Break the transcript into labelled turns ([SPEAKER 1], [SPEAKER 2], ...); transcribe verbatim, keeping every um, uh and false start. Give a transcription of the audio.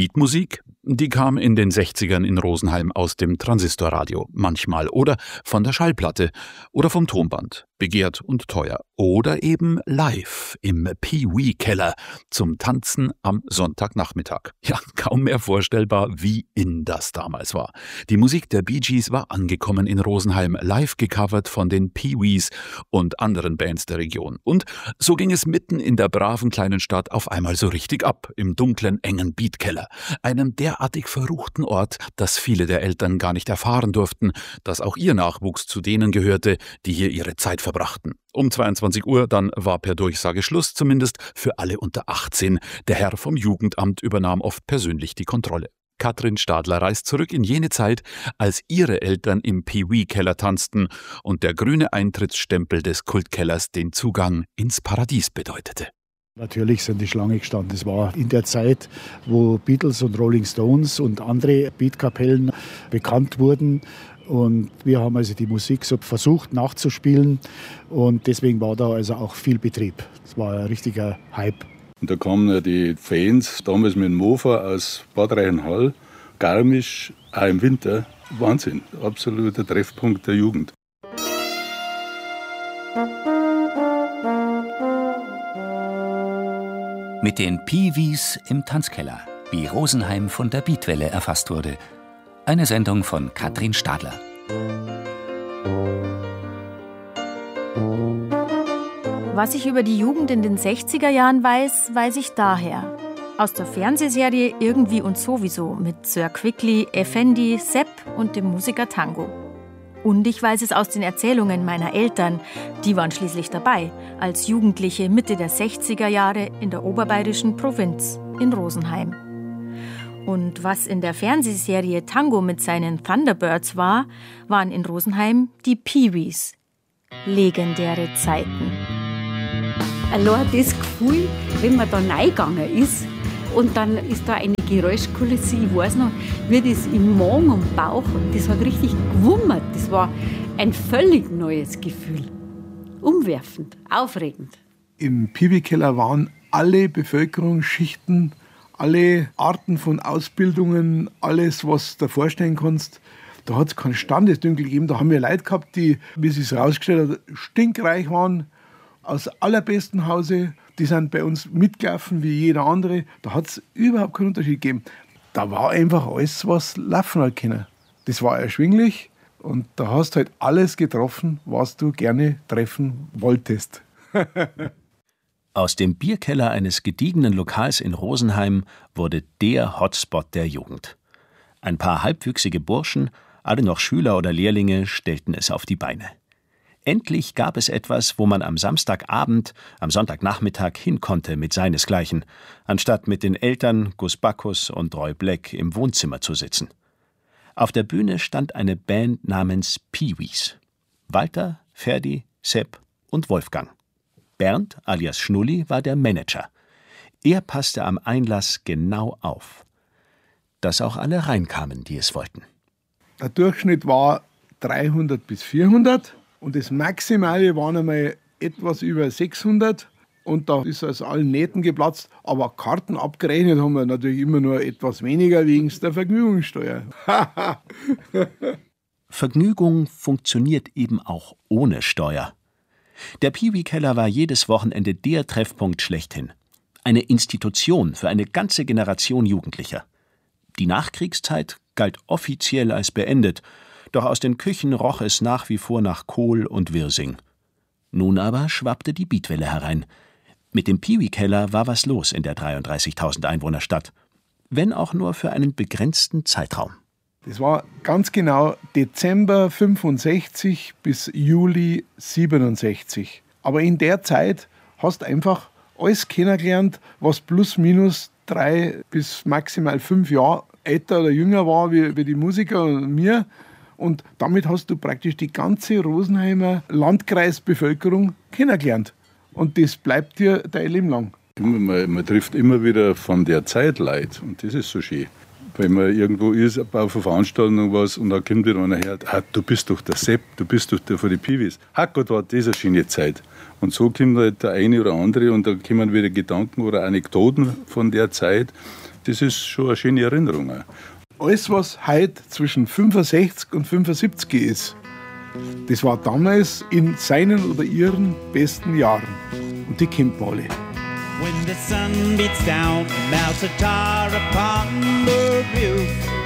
[SPEAKER 1] Beatmusik, die kam in den sechzigern in Rosenheim aus dem Transistorradio manchmal oder von der Schallplatte oder vom Tonband, begehrt und teuer. Oder eben live im Pee-Wee-Keller zum Tanzen am Sonntagnachmittag. Ja, kaum mehr vorstellbar, wie in das damals war. Die Musik der Bee Gees war angekommen in Rosenheim, live gecovert von den Pee-Wees und anderen Bands der Region. Und so ging es mitten in der braven kleinen Stadt auf einmal so richtig ab, im dunklen, engen Beatkeller. Einem derartig verruchten Ort, dass viele der Eltern gar nicht erfahren durften, dass auch ihr Nachwuchs zu denen gehörte, die hier ihre Zeit verbrachten. Um zweiundzwanzig Uhr dann war per Durchsage Schluss, zumindest für alle unter achtzehn. Der Herr vom Jugendamt übernahm oft persönlich die Kontrolle. Katrin Stadler reist zurück in jene Zeit, als ihre Eltern im Pee-Wee-Keller tanzten und der grüne Eintrittsstempel des Kultkellers den Zugang ins Paradies bedeutete.
[SPEAKER 2] Natürlich sind die Schlange gestanden. Das war in der Zeit, wo Beatles und Rolling Stones und andere Beatkapellen bekannt wurden. Und wir haben also die Musik so versucht nachzuspielen. Und deswegen war da also auch viel Betrieb. Es war ein richtiger Hype.
[SPEAKER 3] Und da kamen ja die Fans, damals mit dem Mofa aus Bad Reichenhall, Garmisch, auch im Winter. Wahnsinn, absoluter Treffpunkt der Jugend.
[SPEAKER 4] Mit den Pee-Wees im Tanzkeller, wie Rosenheim von der Beatwelle erfasst wurde. Eine Sendung von Katrin Stadler.
[SPEAKER 5] Was ich über die Jugend in den sechziger Jahren weiß, weiß ich daher. Aus der Fernsehserie Irgendwie und Sowieso mit Sir Quickly, Effendi, Sepp und dem Musiker Tango. Und ich weiß es aus den Erzählungen meiner Eltern, die waren schließlich dabei, als Jugendliche Mitte der sechziger Jahre in der oberbayerischen Provinz, in Rosenheim. Und was in der Fernsehserie Tango mit seinen Thunderbirds war, waren in Rosenheim die Pee-Wees. Legendäre Zeiten.
[SPEAKER 6] Allein das Gefühl, wenn man da reingegangen ist und dann ist da eine Geräuschkulisse, ich weiß noch, wie das im Magen und Bauch, das hat richtig gewummert. Das war ein völlig neues Gefühl. Umwerfend, aufregend.
[SPEAKER 7] Im Pee-Wee-Keller waren alle Bevölkerungsschichten, alle Arten von Ausbildungen, alles, was du dir vorstellen kannst. Da hat es keinen Standesdünkel gegeben. Da haben wir Leute gehabt, die, wie es sich herausgestellt hat, stinkreich waren, aus allerbesten Hause. Die sind bei uns mitgelaufen wie jeder andere. Da hat es überhaupt keinen Unterschied gegeben. Da war einfach alles, was laufen hat können. Das war erschwinglich und da hast du halt alles getroffen, was du gerne treffen wolltest.
[SPEAKER 4] Aus dem Bierkeller eines gediegenen Lokals in Rosenheim wurde der Hotspot der Jugend. Ein paar halbwüchsige Burschen, alle noch Schüler oder Lehrlinge, stellten es auf die Beine. Endlich gab es etwas, wo man am Samstagabend, am Sonntagnachmittag hin konnte mit seinesgleichen, anstatt mit den Eltern, Gus Bacchus und Roy Black im Wohnzimmer zu sitzen. Auf der Bühne stand eine Band namens Pee-Wees. Walter, Ferdi, Sepp und Wolfgang. Bernd alias Schnulli war der Manager. Er passte am Einlass genau auf, dass auch alle reinkamen, die es wollten.
[SPEAKER 7] Der Durchschnitt war dreihundert bis vierhundert und das Maximale waren einmal etwas über sechshundert und da ist aus allen Nähten geplatzt, aber Karten abgerechnet haben wir natürlich immer nur etwas weniger wegen der Vergnügungssteuer.
[SPEAKER 4] Vergnügung funktioniert eben auch ohne Steuer. Der Pee-Wee-Keller war jedes Wochenende der Treffpunkt schlechthin. Eine Institution für eine ganze Generation Jugendlicher. Die Nachkriegszeit galt offiziell als beendet, doch aus den Küchen roch es nach wie vor nach Kohl und Wirsing. Nun aber schwappte die Beatwelle herein. Mit dem Pee-Wee-Keller war was los in der dreiunddreißigtausend Einwohnerstadt. Wenn auch nur für einen begrenzten Zeitraum.
[SPEAKER 7] Das war ganz genau Dezember fünfundsechzig bis Juli siebenundsechzig. Aber in der Zeit hast du einfach alles kennengelernt, was plus minus drei bis maximal fünf Jahre älter oder jünger war wie, wie die Musiker und mir. Und damit hast du praktisch die ganze Rosenheimer Landkreisbevölkerung kennengelernt. Und das bleibt dir dein Leben lang.
[SPEAKER 3] Man, man trifft immer wieder von der Zeit Leute und das ist so schön. Wenn man irgendwo ist, auf einer Veranstaltung was und dann kommt wieder einer her, ah, du bist doch der Sepp, du bist doch der von den Pee-Wees. Ah Gott, war das eine schöne Zeit. Und so kommt halt der eine oder andere und da kommen wieder Gedanken oder Anekdoten von der Zeit. Das ist schon eine schöne Erinnerung.
[SPEAKER 7] Alles, was heute zwischen fünfundsechzig und fünfundsiebzig ist, das war damals in seinen oder ihren besten Jahren. Und die kennt man alle.
[SPEAKER 8] When the sun beats down, melts a tar upon the roof.